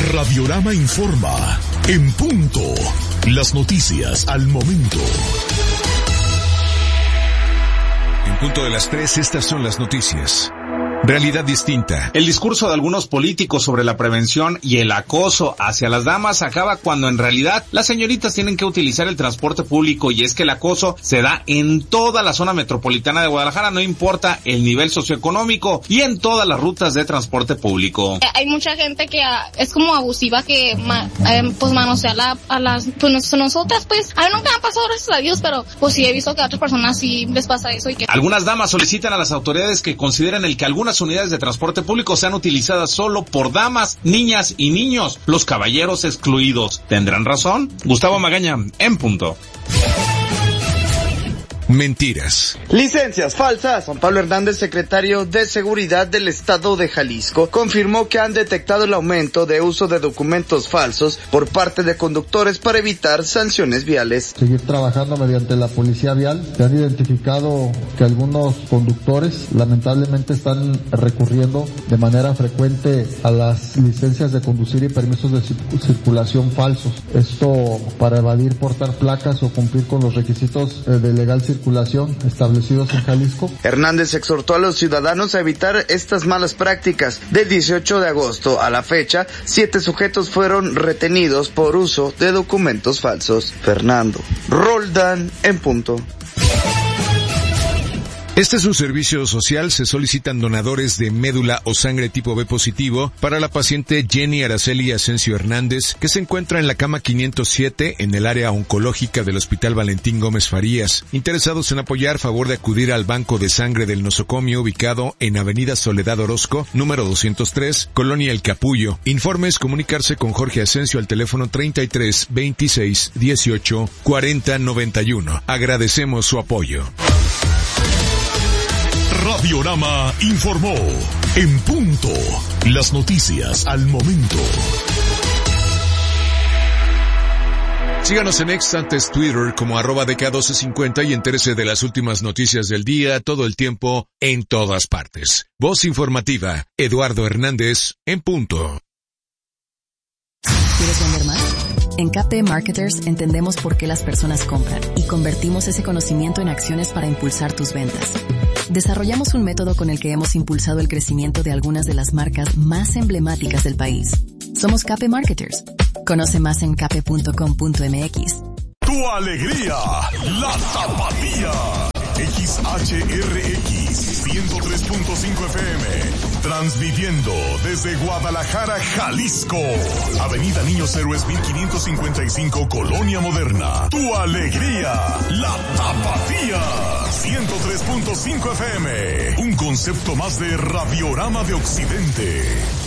Radiorama informa. En punto. Las noticias al momento. En punto de las 3, estas son las noticias. Realidad distinta. El discurso de algunos políticos sobre la prevención y el acoso hacia las damas acaba cuando en realidad las señoritas tienen que utilizar el transporte público, y es que el acoso se da en toda la zona metropolitana de Guadalajara, no importa el nivel socioeconómico, y en todas las rutas de transporte público. Hay mucha gente que es como abusiva, que pues manosea a las, pues nosotras, pues a mí nunca me ha pasado, gracias a Dios, pero pues sí he visto que a otras personas sí les pasa eso. Y que algunas damas solicitan a las autoridades que consideren el que algunas unidades de transporte público sean utilizadas solo por damas, niñas y niños, los caballeros excluidos. ¿Tendrán razón? Gustavo Magaña, en punto. Mentiras. Licencias falsas. Juan Pablo Hernández, secretario de Seguridad del Estado de Jalisco, confirmó que han detectado el aumento de uso de documentos falsos por parte de conductores para evitar sanciones viales. Seguir trabajando mediante la policía vial. Se han identificado que algunos conductores lamentablemente están recurriendo de manera frecuente a las licencias de conducir y permisos de circulación falsos. Esto para evadir portar placas o cumplir con los requisitos de legal circulación establecidos en Jalisco. Hernández exhortó a los ciudadanos a evitar estas malas prácticas. Del 18 de agosto a la fecha, 7 sujetos fueron retenidos por uso de documentos falsos. Fernando Roldán, en punto. Este es un servicio social. Se solicitan donadores de médula o sangre tipo B positivo para la paciente Jenny Araceli Asensio Hernández, que se encuentra en la cama 507 en el área oncológica del Hospital Valentín Gómez Farías. Interesados en apoyar, favor de acudir al banco de sangre del nosocomio ubicado en Avenida Soledad Orozco, número 203, Colonia El Capullo. Informes, comunicarse con Jorge Asensio al teléfono 33 26 18 40 91. Agradecemos su apoyo. Radiorama informó. En punto. Las noticias al momento. Síganos en X, antes Twitter, como @DK1250, y entérese de las últimas noticias del día, todo el tiempo, en todas partes. Voz informativa, Eduardo Hernández, en punto. ¿Quieres vender más? En KP Marketers entendemos por qué las personas compran y convertimos ese conocimiento en acciones para impulsar tus ventas. Desarrollamos un método con el que hemos impulsado el crecimiento de algunas de las marcas más emblemáticas del país. Somos KP Marketers. Conoce más en kp.com.mx. Tu alegría, la Tapatía. XHRX 103.5 FM. Transmitiendo desde Guadalajara, Jalisco. Avenida Niños Héroes 1555, Colonia Moderna. Tu alegría, la Tapatía. 103.5 FM. Un concepto más de Radiorama de Occidente.